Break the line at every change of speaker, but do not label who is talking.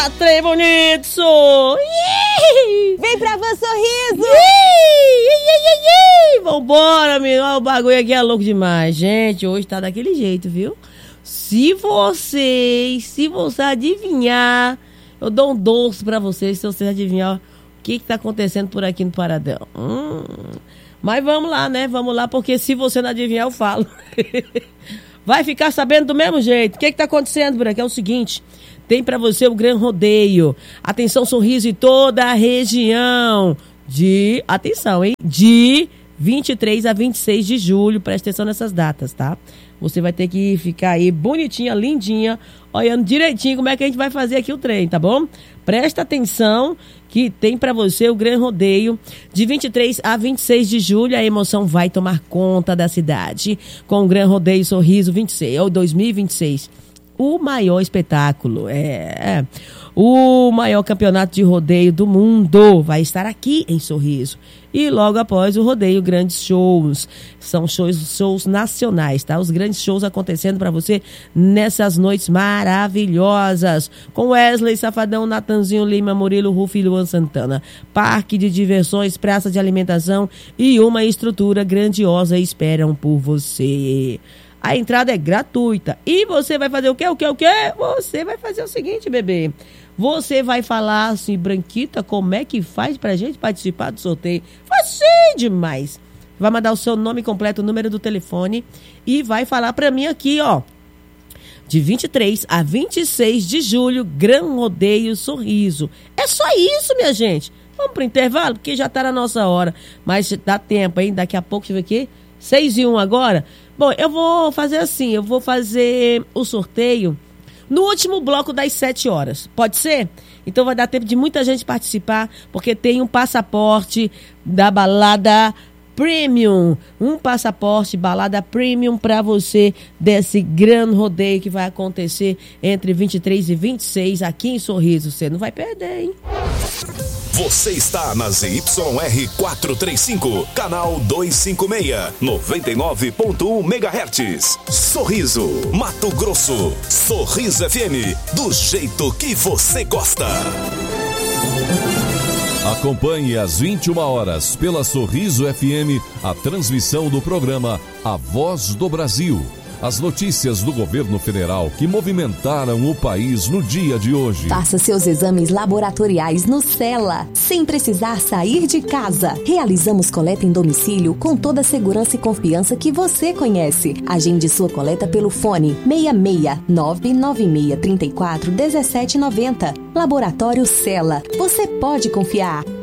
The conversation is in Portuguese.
Eita, trem bonito!
Vem pra Van Sorriso!
Vambora, menino. O bagulho aqui é louco demais. Gente, hoje tá daquele jeito, viu? Se você adivinhar, eu dou um doce pra vocês se vocês adivinhar o que tá acontecendo por aqui no Paradão. Mas vamos lá, né? Vamos lá, porque se você não adivinhar, eu falo. Vai ficar sabendo do mesmo jeito. O que tá acontecendo por aqui? É o seguinte, tem pra você o Gran Rodeio. Atenção, Sorriso e toda a região. Atenção, hein? De 23 a 26 de julho. Presta atenção nessas datas, tá? Você vai ter que ficar aí bonitinha, lindinha, olhando direitinho como é que a gente vai fazer aqui o trem, tá bom? Presta atenção que tem pra você o Gran Rodeio de 23 a 26 de julho. A emoção vai tomar conta da cidade com o Gran Rodeio Sorriso 2026. O maior espetáculo, o maior campeonato de rodeio do mundo vai estar aqui em Sorriso. E logo após o rodeio, grandes shows. São shows nacionais, tá? Os grandes shows acontecendo para você nessas noites maravilhosas. Com Wesley Safadão, Natanzinho Lima, Murilo Rufo e Luan Santana. Parque de diversões, praça de alimentação e uma estrutura grandiosa esperam por você. A entrada é gratuita. E você vai fazer o quê? Você vai fazer o seguinte, bebê. Você vai falar assim, Branquita, como é que faz pra gente participar do sorteio? Facinho demais. Vai mandar o seu nome completo, o número do telefone e vai falar pra mim aqui, ó. De 23 a 26 de julho, Gran Rodeio Sorriso. É só isso, minha gente. Vamos pro intervalo, porque já tá na nossa hora. Mas dá tempo, hein? Daqui a pouco, deixa eu ver aqui. 6:01 agora. Bom, eu vou fazer assim, eu vou fazer o sorteio no último bloco das 7 horas. Pode ser? Então vai dar tempo de muita gente participar, porque tem um passaporte da Balada Premium. Um passaporte Balada Premium para você desse Gran Rodeio que vai acontecer entre 23 e 26 aqui em Sorriso. Você não vai perder, hein?
Você está na ZYR 435, canal 256, 99.1 MHz. Sorriso, Mato Grosso. Sorriso FM, do jeito que você gosta. Acompanhe às 21 horas pela Sorriso FM a transmissão do programa A Voz do Brasil. As notícias do governo federal que movimentaram o país no dia de hoje.
Faça seus exames laboratoriais no Cela, sem precisar sair de casa. Realizamos coleta em domicílio com toda a segurança e confiança que você conhece. Agende sua coleta pelo fone 66996341790. Laboratório Cela. Você pode confiar.